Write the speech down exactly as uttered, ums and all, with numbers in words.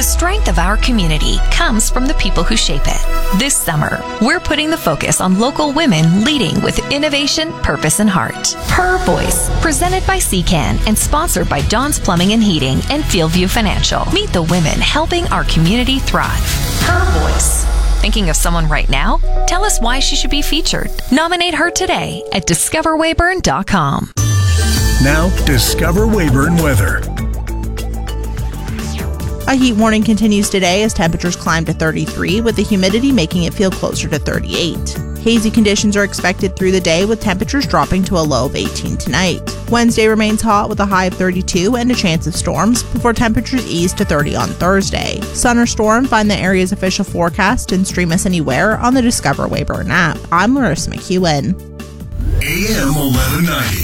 strength of our community comes from the people who shape it. This summer, we're putting the focus on local women leading with innovation, purpose, and heart. Her Voice, presented by C C A N and sponsored by Dawn's Plumbing and Heating and Fieldview Financial. Meet the women helping our community thrive. Her Voice. Thinking of someone right now? Tell us why she should be featured. Nominate her today at discover weyburn dot com. Now, Discover Weyburn weather. A heat warning continues today as temperatures climb to thirty-three, with the humidity making it feel closer to thirty-eight. Hazy conditions are expected through the day, with temperatures dropping to a low of eighteen tonight. Wednesday remains hot with a high of thirty-two and a chance of storms, before temperatures ease to thirty on Thursday. Sun or storm, find the area's official forecast and stream us anywhere on the Discover Weyburn app. I'm Larissa McEwen. A M eleven ninety.